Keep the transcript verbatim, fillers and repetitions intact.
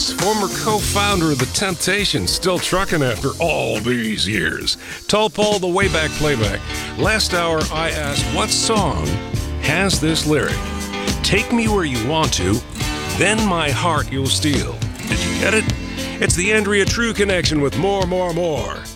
Davis, former co-founder of The Temptations, still trucking after all these years. Tall Paul, the Wayback Playback. Last hour, I asked, what song has this lyric? Take me where you want to, then my heart you'll steal. Did you get it? It's the Andrea True Connection with more, more, more.